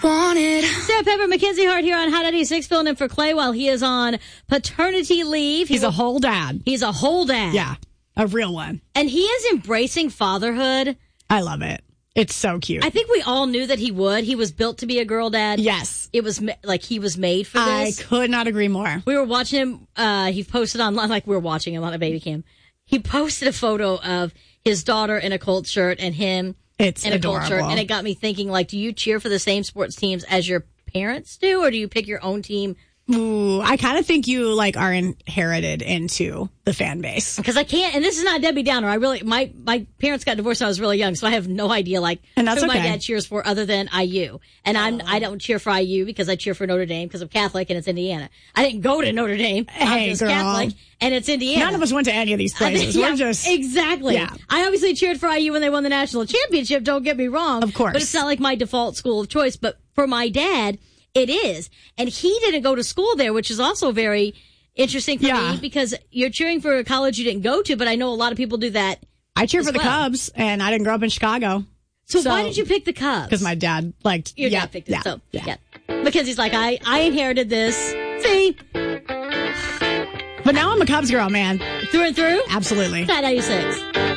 wanted. Sarah Pepper, Mackenzie Hart here on Hot 96, filling in for Clay while he is on paternity leave. He's a whole dad. He's a whole dad. Yeah, a real one. And he is embracing fatherhood. I love it. It's so cute. I think we all knew that he would. He was built to be a girl dad. Yes. It was like he was made for this. I could not agree more. We were watching him. He posted online, like we were watching him on a baby cam. He posted a photo of his daughter in a Colts shirt and him in a Colts shirt. And it got me thinking, like, do you cheer for the same sports teams as your parents do? Or do you pick your own team? Ooh, I kind of think you like are inherited into the fan base. Because I can't, and this is not Debbie Downer. My parents got divorced when I was really young, so I have no idea and that's who my okay. dad cheers for other than IU. And I don't cheer for IU because I cheer for Notre Dame because I'm Catholic and it's Indiana. I didn't go to Notre Dame. I'm just girl. Catholic and it's Indiana. None of us went to any of these places. Yeah, We're just exactly. Yeah. I obviously cheered for IU when they won the national championship. Don't get me wrong. Of course. But it's not like my default school of choice. But for my dad, it is. And he didn't go to school there, which is also very interesting for me because you're cheering for a college you didn't go to, but I know a lot of people do that. I cheer for the Cubs, and I didn't grow up in Chicago. So why did you pick the Cubs? Because my dad liked. Your dad picked it. Yeah. Mackenzie's like, I inherited this. See? But now I'm a Cubs girl, man. Through and through? Absolutely. Hot 96.